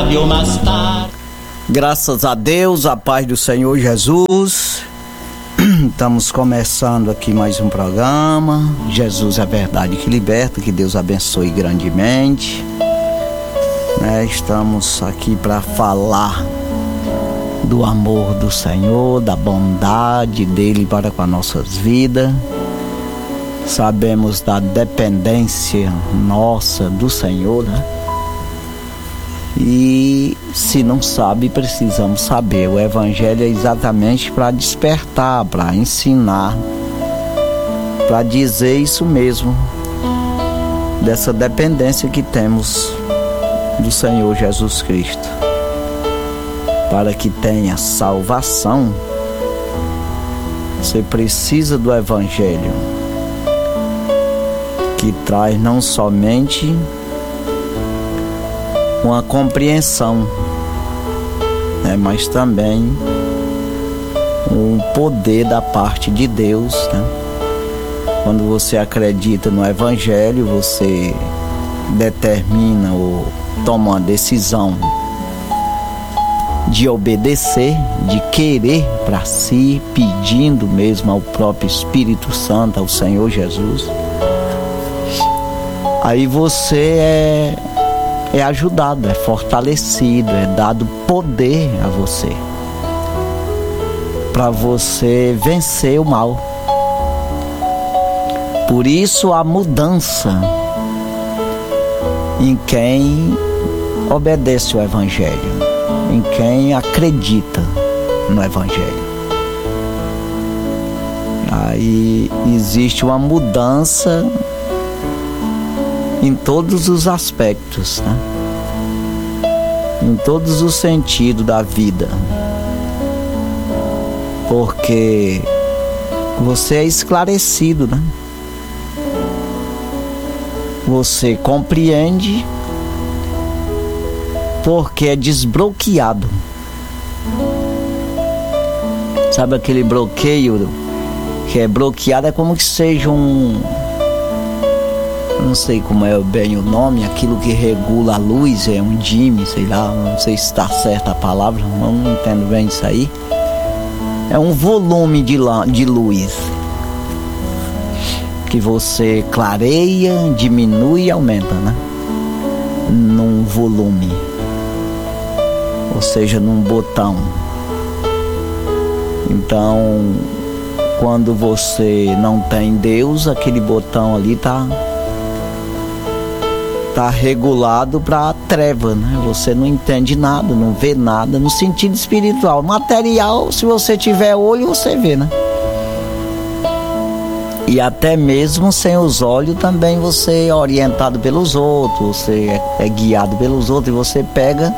Graças a Deus, a paz do Senhor Jesus. Estamos começando aqui mais um programa. Jesus é a verdade que liberta. Que Deus abençoe grandemente. Estamos aqui para falar do amor do Senhor, da bondade dele para com as nossas vidas. Sabemos da dependência nossa do Senhor, E se não sabe, precisamos saber. O Evangelho é exatamente para despertar, para ensinar, para dizer isso mesmo, dessa dependência que temos do Senhor Jesus Cristo. Para que tenha salvação, você precisa do Evangelho, que traz não somente uma compreensão, mas também um poder da parte de Deus, Quando você acredita no Evangelho, você determina ou toma uma decisão de obedecer, de querer para si, pedindo mesmo ao próprio Espírito Santo, ao Senhor Jesus. Aí você é ajudado, é fortalecido, é dado poder a você, para você vencer o mal. Por isso a mudança em quem obedece o Evangelho, em quem acredita no Evangelho. Aí existe uma mudança em todos os aspectos, em todos os sentidos da vida, porque você é esclarecido, Você compreende, porque é desbloqueado. Sabe aquele bloqueio que é bloqueado? É como que seja não sei como é bem o nome, aquilo que regula a luz, é um dimmer, sei lá, não sei se está certa a palavra, não entendo bem isso aí. É um volume de luz que você clareia, diminui e aumenta, num volume, ou seja, num botão. Então, quando você não tem Deus, aquele botão ali tá regulado para a treva, Você não entende nada, não vê nada no sentido espiritual. Material, se você tiver olho, você vê, E até mesmo sem os olhos também você é orientado pelos outros, você é guiado pelos outros, e você pega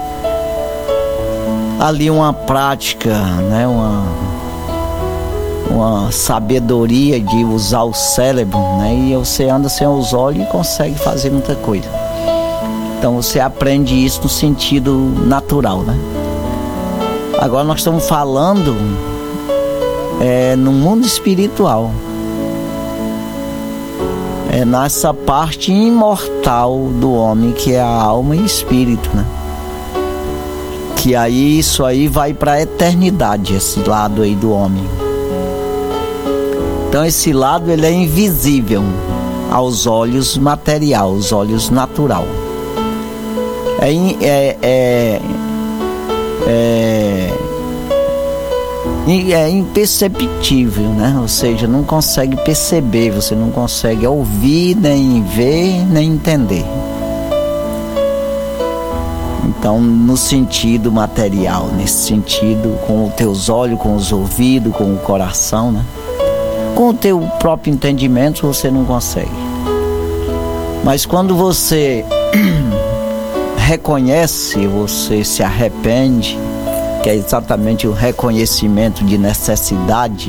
ali uma prática, uma sabedoria de usar o cérebro, E você anda sem os olhos e consegue fazer muita coisa. Então você aprende isso no sentido natural, Agora nós estamos falando no mundo espiritual. É nessa parte imortal do homem, que é a alma e espírito, Que aí isso aí vai para a eternidade, esse lado aí do homem. Então esse lado ele é invisível aos olhos material, aos olhos natural. É imperceptível, Ou seja, não consegue perceber, você não consegue ouvir, nem ver, nem entender. Então, no sentido material, nesse sentido, com os teus olhos, com os ouvidos, com o coração, Com o teu próprio entendimento, você não consegue. Mas quando você reconhece, você se arrepende, que é exatamente o reconhecimento de necessidade,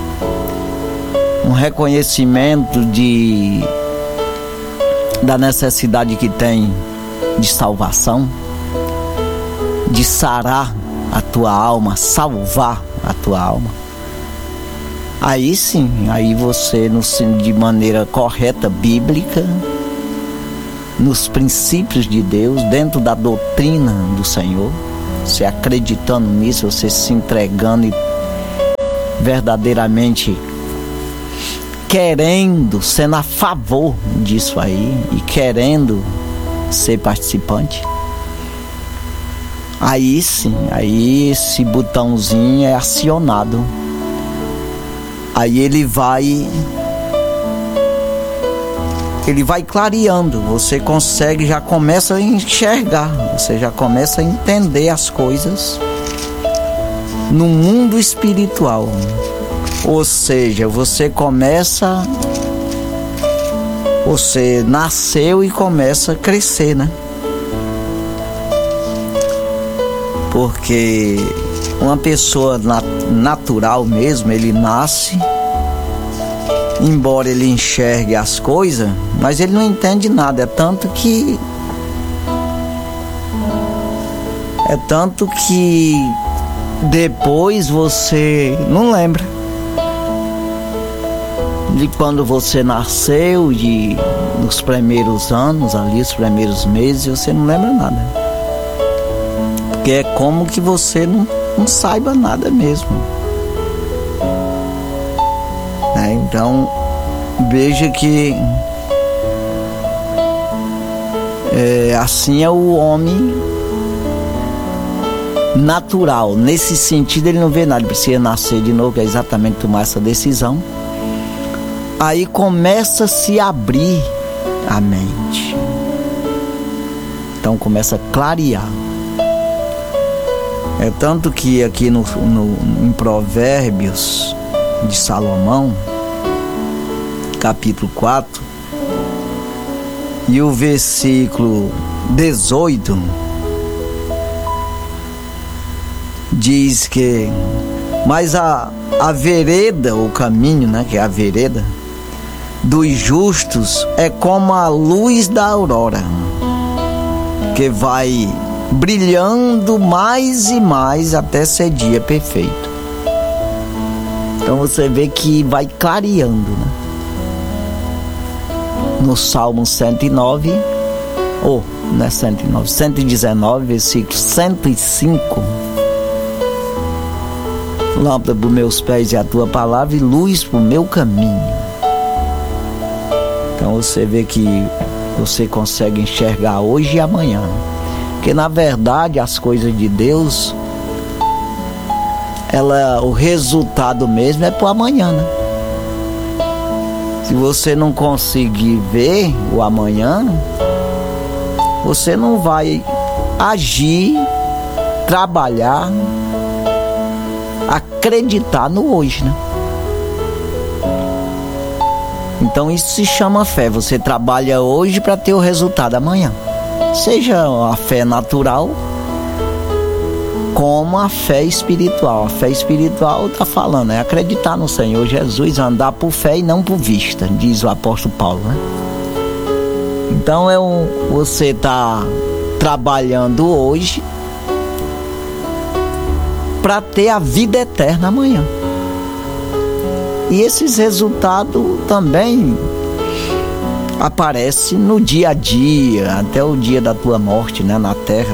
um reconhecimento da necessidade que tem de salvação, de sarar a tua alma, salvar a tua alma. Aí sim, aí você, de maneira correta, bíblica, nos princípios de Deus, dentro da doutrina do Senhor, você acreditando nisso, você se entregando e verdadeiramente querendo, sendo a favor disso aí e querendo ser participante. Aí sim, aí esse botãozinho é acionado. Aí ele vai clareando, você consegue, já começa a enxergar, você já começa a entender as coisas no mundo espiritual. Ou seja, você nasceu e começa a crescer, né? Porque uma pessoa natural mesmo, ele nasce, embora ele enxergue as coisas, mas ele não entende nada. É tanto que depois você não lembra de quando você nasceu, nos primeiros anos ali, os primeiros meses, você não lembra nada. Porque é como que você não saiba nada mesmo. Então, veja que assim é o homem natural. Nesse sentido, ele não vê nada, ele precisa nascer de novo, que é exatamente tomar essa decisão. Aí começa a se abrir a mente. Então começa a clarear. É tanto que aqui em Provérbios de Salomão, capítulo 4, e o versículo 18, diz que, mas a vereda, o caminho, né, que é a vereda dos justos é como a luz da aurora, que vai brilhando mais e mais até ser dia perfeito. Então você vê que vai clareando, né? No Salmo 109, não é 109, 119, versículo 105. Lâmpada para os meus pés é a tua palavra e luz para o meu caminho. Então você vê que você consegue enxergar hoje e amanhã. Porque na verdade as coisas de Deus, o resultado mesmo é para o amanhã, né? Se você não conseguir ver o amanhã, você não vai agir, trabalhar, acreditar no hoje, né? Então isso se chama fé. Você trabalha hoje para ter o resultado amanhã. Seja a fé natural como a fé espiritual. A fé espiritual está falando, é acreditar no Senhor Jesus, andar por fé e não por vista, diz o apóstolo Paulo, né? Então você está trabalhando hoje para ter a vida eterna amanhã. E esses resultados também aparecem no dia a dia, até o dia da tua morte, né, na terra,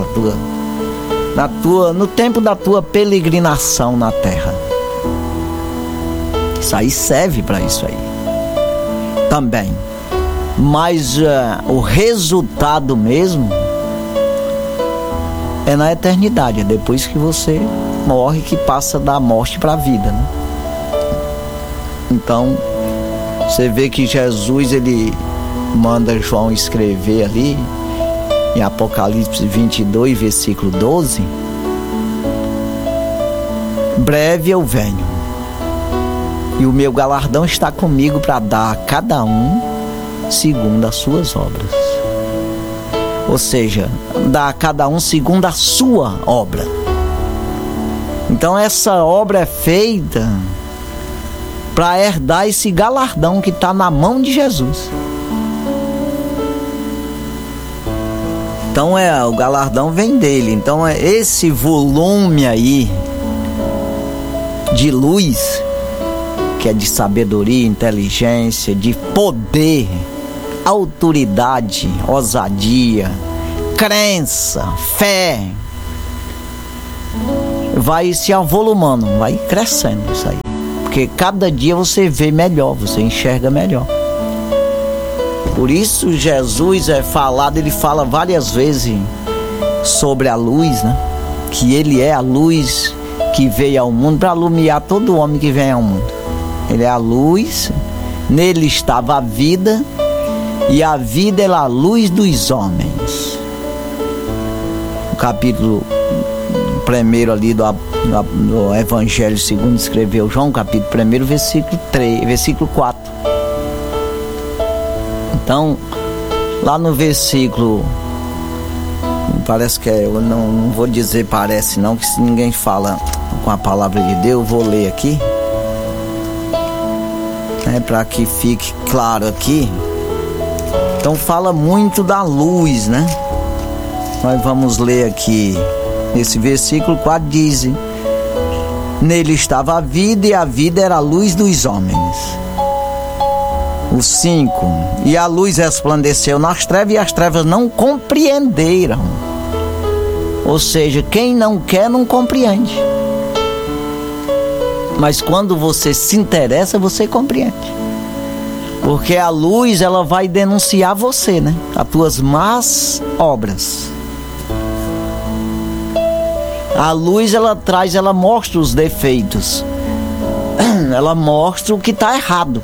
no tempo da tua peregrinação na terra. Isso aí serve para isso aí também. Mas o resultado mesmo é na eternidade, é depois que você morre, que passa da morte para a vida, né? Então você vê que Jesus, ele manda João escrever ali em Apocalipse 22, versículo 12: breve eu venho, e o meu galardão está comigo para dar a cada um segundo as suas obras. Ou seja, dar a cada um segundo a sua obra. Então essa obra é feita para herdar esse galardão que está na mão de Jesus. Então o galardão vem dele. Então esse volume aí de luz, que é de sabedoria, inteligência, de poder, autoridade, ousadia, crença, fé, vai se avolumando, vai crescendo isso aí. Porque cada dia você vê melhor, você enxerga melhor. Por isso Jesus ele fala várias vezes sobre a luz, né? Que ele é a luz que veio ao mundo para iluminar todo homem que vem ao mundo. Ele é a luz, nele estava a vida, e a vida é a luz dos homens. O capítulo 1 ali do Evangelho segundo escreveu João, capítulo 1, versículo 4. Então, lá no versículo, parece que eu não vou dizer parece não, que se ninguém fala com a palavra de Deus, eu vou ler aqui, para que fique claro aqui. Então fala muito da luz, né? Nós vamos ler aqui, esse versículo 4 diz: nele estava a vida, e a vida era a luz dos homens. O 5: e a luz resplandeceu nas trevas, e as trevas não compreenderam. Ou seja, quem não quer não compreende. Mas quando você se interessa, você compreende. Porque a luz, ela vai denunciar você, né? As tuas más obras. A luz, ela mostra os defeitos. Ela mostra o que está errado.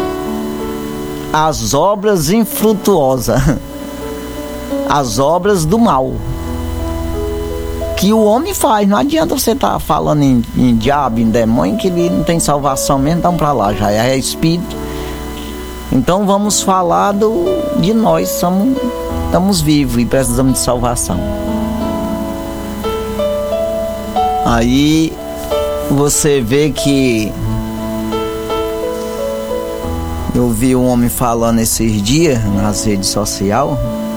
As obras infrutuosas. As obras do mal. Que o homem faz. Não adianta você estar falando em diabo, em demônio, que ele não tem salvação mesmo, então para lá, já é espírito. Então vamos falar de nós, estamos vivos e precisamos de salvação. Aí você vê que eu vi um homem falando esses dias nas redes sociais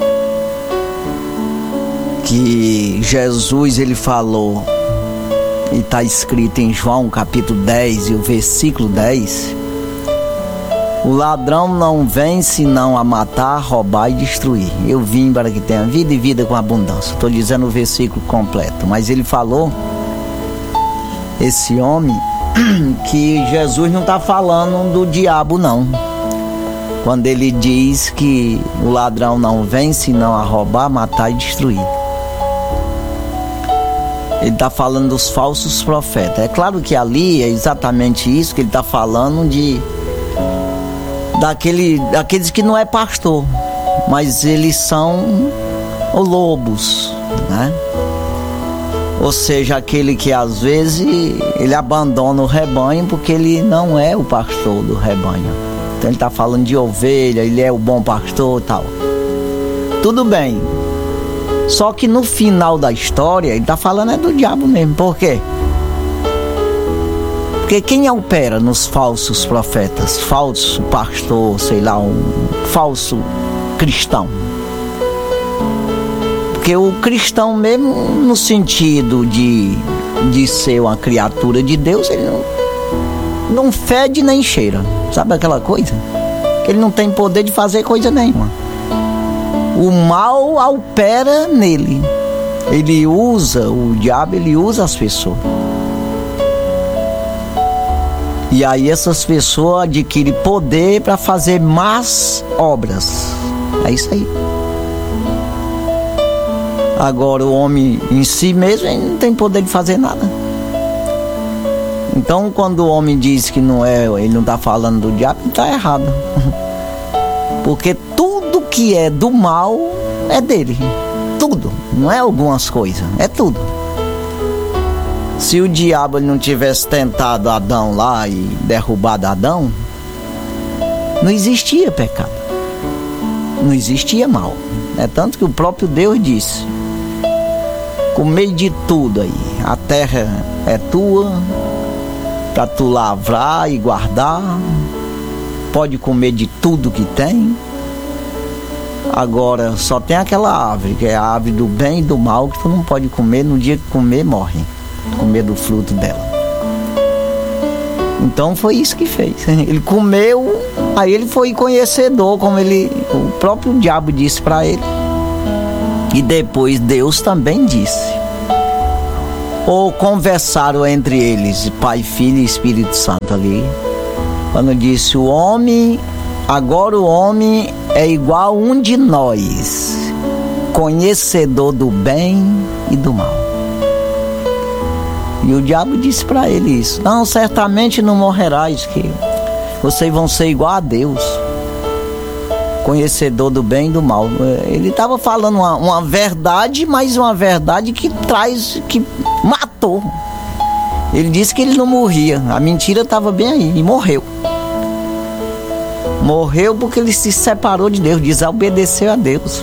que Jesus, ele falou, e está escrito em João capítulo 10 e o versículo 10: o ladrão não vem senão a matar, roubar e destruir. Eu vim para que tenha vida e vida com abundância. Estou dizendo o versículo completo, mas ele falou, esse homem, que Jesus não está falando do diabo não, quando ele diz que o ladrão não vem senão a roubar, matar e destruir. Ele está falando dos falsos profetas. É claro que ali é exatamente isso que ele está falando, daqueles que não é pastor, mas eles são lobos, né? Ou seja, aquele que às vezes ele abandona o rebanho porque ele não é o pastor do rebanho. Então ele está falando de ovelha, ele é o bom pastor e tal. Tudo bem. Só que no final da história ele está falando é do diabo mesmo. Por quê? Porque quem opera nos falsos profetas, falso pastor, sei lá, um falso cristão? Porque o cristão mesmo, no sentido de ser uma criatura de Deus, ele não fede nem cheira. Sabe aquela coisa? Que ele não tem poder de fazer coisa nenhuma. O mal opera nele. O diabo ele usa as pessoas. E aí essas pessoas adquirem poder para fazer más obras. É isso aí. Agora o homem em si mesmo, ele não tem poder de fazer nada. Então quando o homem diz que não é, ele não está falando do diabo, ele está errado. Porque tudo que é do mal é dele. Tudo. Não é algumas coisas, é tudo. Se o diabo não tivesse tentado Adão lá e derrubado Adão, não existia pecado, não existia mal. É tanto que o próprio Deus disse: comei de tudo aí, a terra é tua, para tu lavrar e guardar, pode comer de tudo que tem. Agora só tem aquela árvore, que é a árvore do bem e do mal, que tu não pode comer, no dia que comer morre, comer do fruto dela. Então foi isso que fez. Ele comeu, aí ele foi conhecedor, como o próprio diabo disse para ele. E depois Deus também disse. Ou conversaram entre eles, Pai, Filho e Espírito Santo ali. Quando disse agora o homem é igual a um de nós, conhecedor do bem e do mal. E o diabo disse para ele isso: não, certamente não morrerás, que vocês vão ser igual a Deus, conhecedor do bem e do mal. Ele estava falando uma verdade, mas uma verdade que matou. Ele disse que ele não morria, a mentira estava bem aí, e morreu. Morreu porque ele se separou de Deus, desobedeceu a Deus.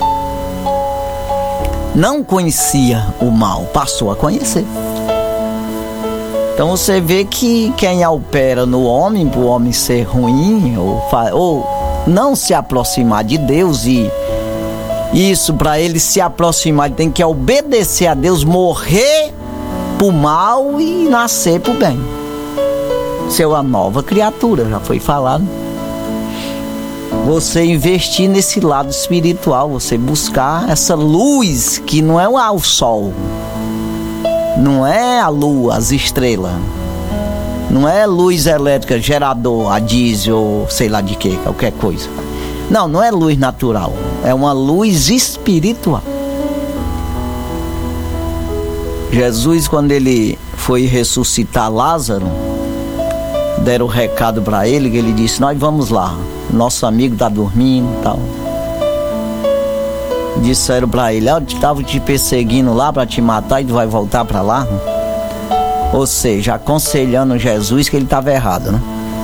Não conhecia o mal, passou a conhecer. Então você vê que quem opera no homem, para o homem ser ruim, ou não se aproximar de Deus, e isso, para ele se aproximar, ele tem que obedecer a Deus, morrer pro mal e nascer pro bem. Ser uma nova criatura, já foi falado. Você investir nesse lado espiritual, você buscar essa luz que não é o sol, não é a lua, as estrelas, não é luz elétrica, gerador, a diesel, sei lá de que, qualquer coisa. Não é luz natural, é uma luz espiritual. Jesus, quando ele foi ressuscitar Lázaro, deram o recado para ele, que ele disse: nós vamos lá, nosso amigo está dormindo e tal. Disseram para ele: estava te perseguindo lá para te matar e tu vai voltar para lá. Ou seja, aconselhando Jesus que ele estava errado, né?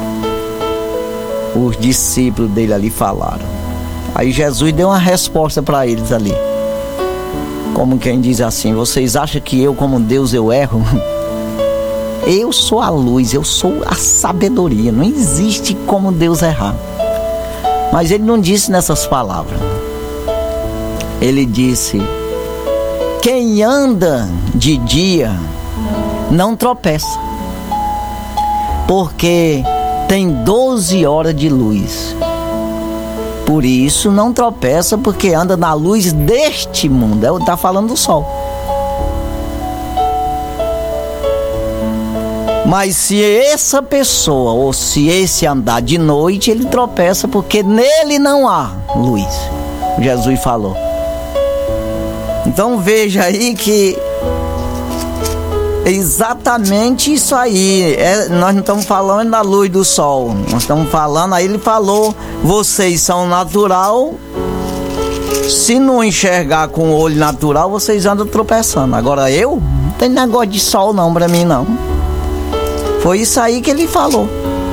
Os discípulos dele ali falaram. Aí Jesus deu uma resposta para eles ali, como quem diz assim: vocês acham que eu, como Deus, eu erro? Eu sou a luz, eu sou a sabedoria, não existe como Deus errar. Mas ele não disse nessas palavras. Ele disse: quem anda de dia não tropeça, porque tem 12 horas de luz. Por isso não tropeça, porque anda na luz deste mundo. Está falando do sol. Mas se essa pessoa, ou se esse andar de noite, ele tropeça, porque nele não há luz. Jesus falou. Então veja aí que é exatamente isso aí. Nós não estamos falando da luz do sol, nós estamos falando, aí ele falou: vocês são natural, se não enxergar com o olho natural, vocês andam tropeçando. Agora eu, não tem negócio de sol não para mim não. Foi isso aí que ele falou.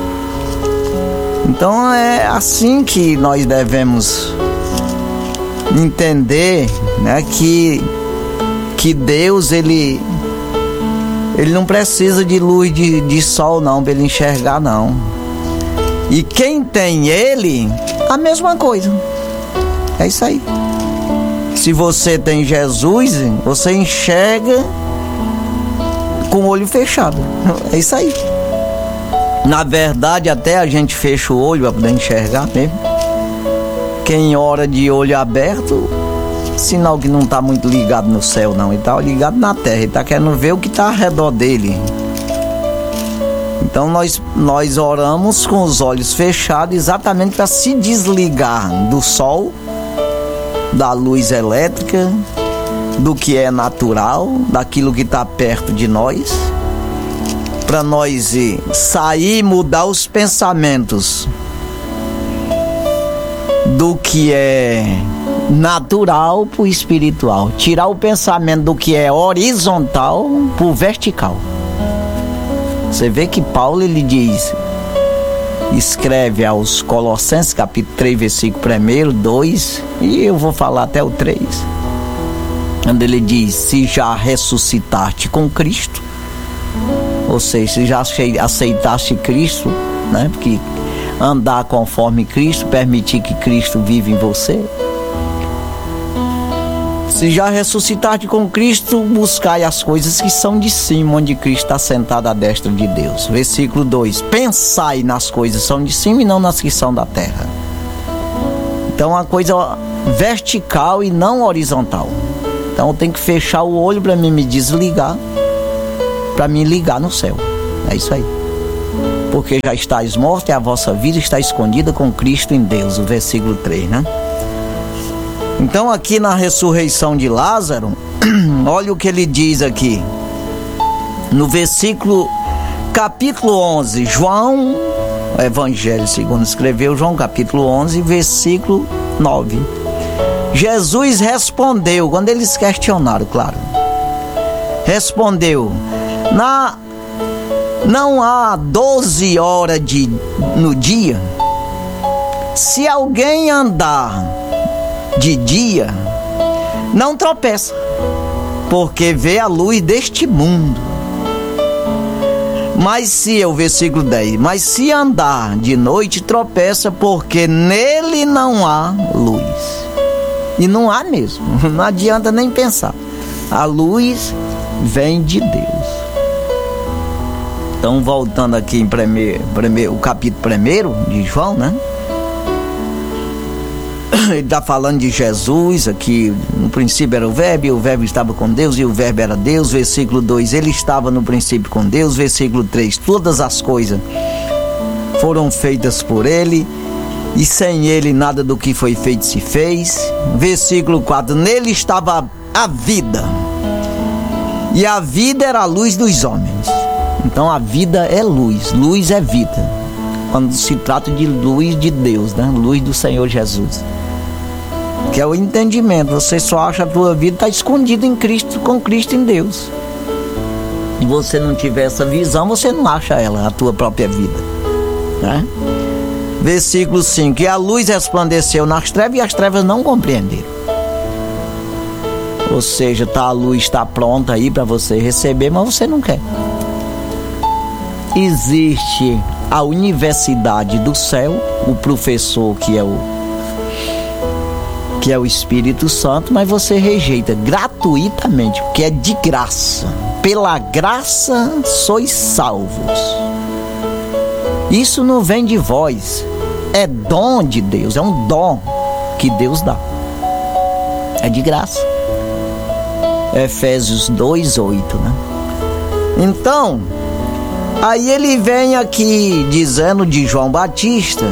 Então é assim que nós devemos entender, né, que Deus, ele não precisa de luz de sol não, para ele enxergar não. E quem tem ele, a mesma coisa. É isso aí. Se você tem Jesus, você enxerga com o olho fechado. É isso aí. Na verdade, até a gente fecha o olho para poder enxergar mesmo. Quem ora de olho aberto, sinal que não está muito ligado no céu não, ele está ligado na terra, ele está querendo ver o que está ao redor dele. Então nós oramos com os olhos fechados, exatamente para se desligar do sol, da luz elétrica, do que é natural, daquilo que está perto de nós, para nós sair e mudar os pensamentos do que é natural para o espiritual, tirar o pensamento do que é horizontal para o vertical. Você vê que Paulo, ele diz, escreve aos Colossenses capítulo 3, versículo 1, 2, e eu vou falar até o 3, onde ele diz: se já ressuscitaste com Cristo, ou seja, se já aceitaste Cristo, né? Porque andar conforme Cristo, permitir que Cristo viva em você, Se já ressuscitaste com Cristo, buscai as coisas que são de cima, onde Cristo está sentado à destra de Deus. Versículo 2: pensai nas coisas que são de cima e não nas que são da terra. Então, uma coisa vertical e não horizontal. Então, eu tenho que fechar o olho para mim me desligar, para me ligar no céu. É isso aí. Porque já estáis mortos e a vossa vida está escondida com Cristo em Deus. O versículo 3, né? Então, aqui na ressurreição de Lázaro, olha o que ele diz aqui. No versículo, capítulo 11, João, o Evangelho segundo escreveu João, capítulo 11, versículo 9. Jesus respondeu, quando eles questionaram, claro. Respondeu, não há 12 horas no dia? Se alguém andar de dia, não tropeça, porque vê a luz deste mundo. O versículo 10, mas se andar de noite, tropeça, porque nele não há luz. E não há mesmo, não adianta nem pensar. A luz vem de Deus. Então, voltando aqui em o capítulo 1 de João, né? Ele está falando de Jesus aqui. No princípio era o Verbo, e o Verbo estava com Deus, e o Verbo era Deus. Versículo 2, ele estava no princípio com Deus. Versículo 3, todas as coisas foram feitas por ele, e sem ele nada do que foi feito se fez. Versículo 4, nele estava a vida, e a vida era a luz dos homens. Então, a vida é luz, luz é vida, quando se trata de luz de Deus, né? Luz do Senhor Jesus, que é o entendimento. Você só acha a tua vida está escondida em Cristo, com Cristo em Deus. Se você não tiver essa visão, você não acha ela, a tua própria vida, né? Versículo 5, e a luz resplandeceu nas trevas, e as trevas não compreenderam. Ou seja, a luz está pronta aí para você receber, mas você não quer. Existe a universidade do céu, o professor que é o Espírito Santo, mas você rejeita gratuitamente, porque é de graça. Pela graça sois salvos. Isso não vem de vós, é dom de Deus, é um dom que Deus dá. É de graça. Efésios 2:8, né? Então, aí ele vem aqui dizendo de João Batista,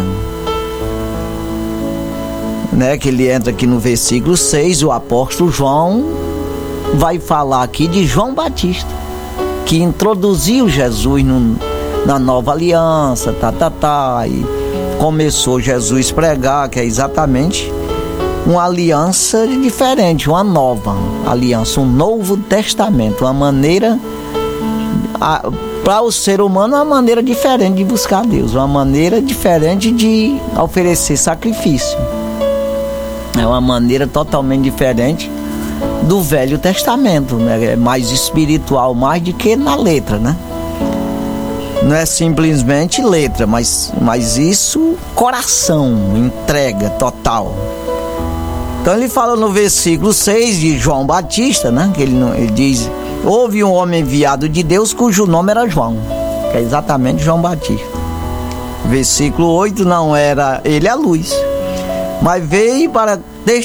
né, que ele entra aqui no versículo 6, o apóstolo João vai falar aqui de João Batista, que introduziu Jesus na nova aliança, e começou Jesus a pregar, que é exatamente uma aliança diferente, uma nova aliança, um novo testamento, uma maneira, para o ser humano, uma maneira diferente de buscar Deus, uma maneira diferente de oferecer sacrifício. É uma maneira totalmente diferente do Velho Testamento, né? É mais espiritual, mais do que na letra, né? Não é simplesmente letra, mas isso, coração, entrega total. Então ele fala no versículo 6 de João Batista, né? Que ele diz, houve um homem enviado de Deus cujo nome era João, que é exatamente João Batista. Versículo 8, não era ele a luz, mas veio para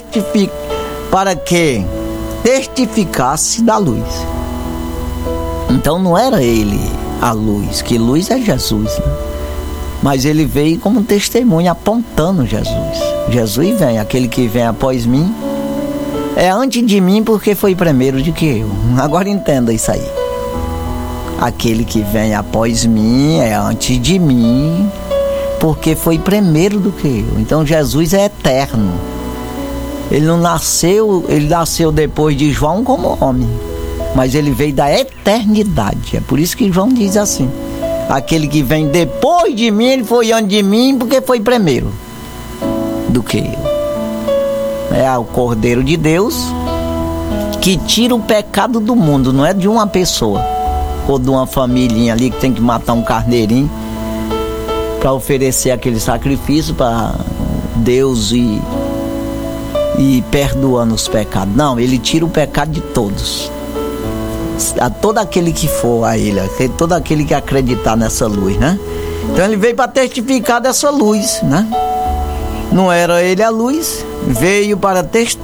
que testificasse da luz. Então não era ele a luz, que luz é Jesus, né? Mas ele veio como testemunha apontando Jesus. Jesus vem, aquele que vem após mim é antes de mim, porque foi primeiro do que eu. Agora entenda isso aí. Aquele que vem após mim é antes de mim, porque foi primeiro do que eu. Então Jesus é eterno. Ele não nasceu, ele nasceu depois de João como homem, mas ele veio da eternidade. É por isso que João diz assim: aquele que vem depois de mim, ele foi antes de mim, porque foi primeiro do que eu. É o Cordeiro de Deus que tira o pecado do mundo, não é de uma pessoa ou de uma família ali que tem que matar um carneirinho para oferecer aquele sacrifício para Deus e e perdoando os pecados. Não, ele tira o pecado de todos. A todo aquele que for a ele, todo aquele que acreditar nessa luz, né? Então ele veio para testificar dessa luz, né? Não era ele a luz, veio para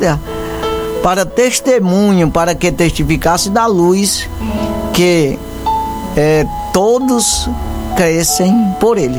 testemunho, para que testificasse da luz, que todos crescem por ele.